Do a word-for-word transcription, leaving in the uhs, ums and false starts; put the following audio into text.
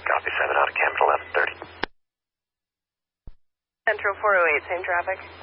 Copy seven out of Cam at eleven thirty. Central four oh eight, same traffic.